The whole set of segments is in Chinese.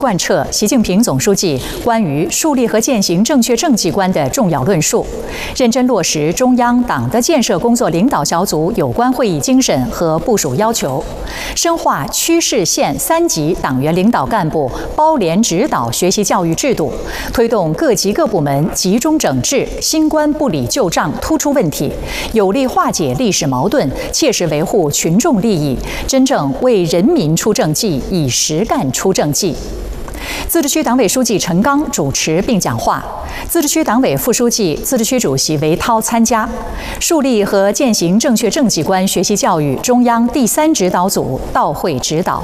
贯彻习近平总书记关于树立和践行正确政绩观的重要论述，认真落实中央党的建设工作领导小组有关会议精神和部署要求，深化区市县3级党员领导干部包联指导学习教育制度，推动各级各部门集中整治新冠不理旧账突出问题，有力化解历史矛盾，切实维护群众利益，真正为人民出政绩，以实干出政绩。自治区党委书记陈刚主持并讲话，自治区党委副书记、自治区主席韦涛参加。树立和践行正确政绩观学习教育中央第3指导组到会指导。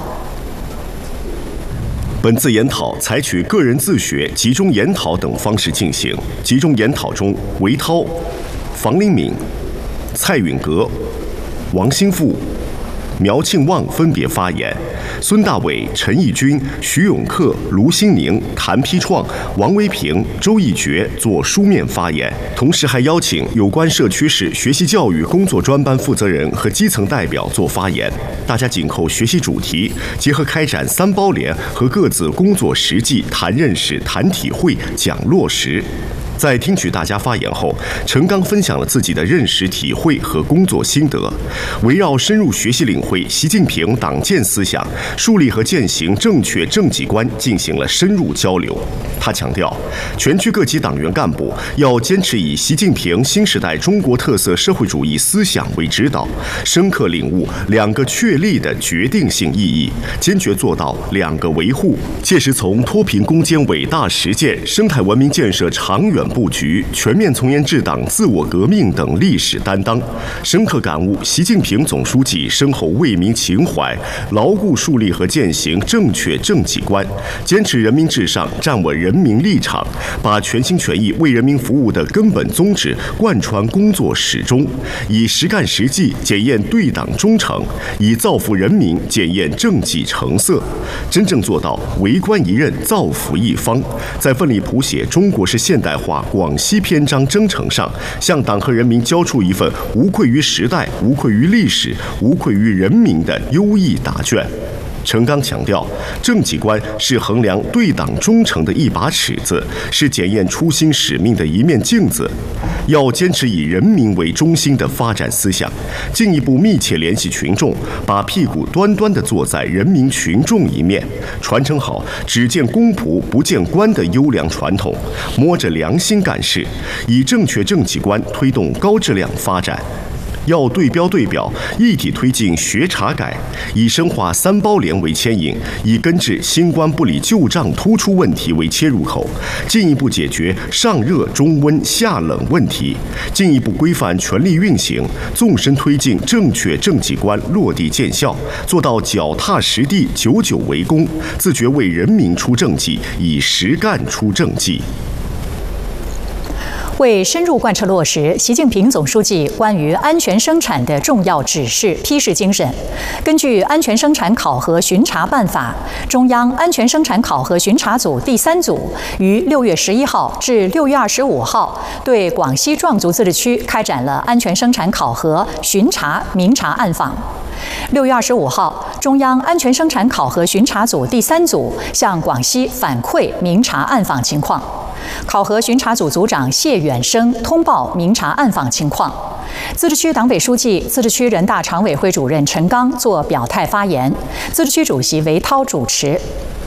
本次研讨采取个人自学、集中研讨等方式进行。集中研讨中，韦涛、房林敏、蔡允格、王兴富、苗庆旺分别发言，孙大伟、陈义军、徐永克、卢新宁、谭丕创、王维平、周义觉做书面发言，同时还邀请有关社区市学习教育工作专班负责人和基层代表做发言。大家紧扣学习主题，结合开展3包联和各自工作实际，谈认识、谈体会、讲落实。在听取大家发言后，陈刚分享了自己的认识、体会和工作心得，围绕深入学习领会习近平党建思想，树立和践行正确政绩观进行了深入交流。他强调，全区各级党员干部要坚持以习近平新时代中国特色社会主义思想为指导，深刻领悟2个确立的决定性意义，坚决做到2个维护，切实从脱贫攻坚伟大实践、生态文明建设长远布局、全面从严治党自我革命等历史担当，深刻感悟习近平总书记深厚为民情怀，牢固树立和践行正确政绩观，坚持人民至上，站稳人民立场，把全心全意为人民服务的根本宗旨贯穿工作始终，以实干实际检验对党忠诚，以造福人民检验政绩成色，真正做到为官一任，造福一方，在奋力谱写中国式现代化广西篇章征程上，向党和人民交出一份无愧于时代、无愧于历史、无愧于人民的优异答卷。陈刚强调，政绩观是衡量对党忠诚的一把尺子，是检验初心使命的一面镜子。要坚持以人民为中心的发展思想，进一步密切联系群众，把屁股端端地坐在人民群众一面，传承好只见公仆不见官的优良传统，摸着良心干事，以正确政绩观推动高质量发展。要对标对表，一体推进学查改，以深化3包联为牵引，以根治新冠不理旧账突出问题为切入口，进一步解决上热中温下冷问题，进一步规范权力运行，纵深推进正确政绩观落地见效，做到脚踏实地、久久为功，自觉为人民出政绩，以实干出政绩。 为深入贯彻落实习近平总书记关于安全生产的重要指示批示精神，根据《安全生产考核巡查办法》，中央安全生产考核巡查组第3组于6月11号至6月25号对广西壮族自治区开展了安全生产考核巡查明察暗访。6月25号，中央安全生产考核巡查组第3组向广西反馈明察暗访情况。考核巡查组组长谢远生通报明察暗访情况。自治区党委书记、自治区人大常委会主任陈刚作表态发言，自治区主席韦涛主持。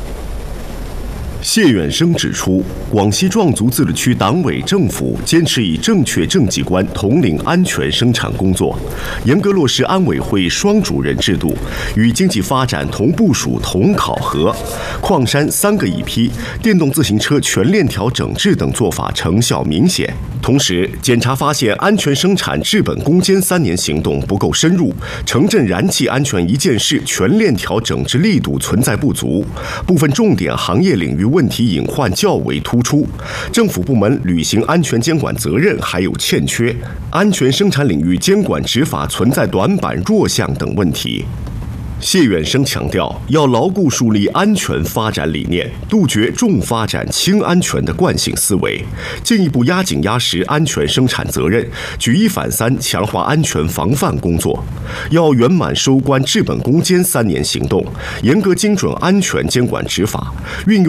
谢远生指出，广西壮族自治区党委政府坚持以正确政绩观统领安全生产工作，严格落实安委会双主任制度，与经济发展同部署、同考核，矿山3个一批、电动自行车全链条整治等做法成效明显。同时，检查发现安全生产治本攻坚3年行动不够深入，城镇燃气安全一件事全链条整治力度存在不足，部分重点行业领域问题隐患较为突出，政府部门履行安全监管责任还有欠缺，安全生产领域监管执法存在短板弱项等问题。 谢远生强调，要牢固树立安全发展理念，杜绝重发展轻安全的惯性思维，进一步压紧压实安全生产责任，举一反三强化安全防范工作。要圆满收官治本攻坚3年行动，严格精准安全监管执法，运用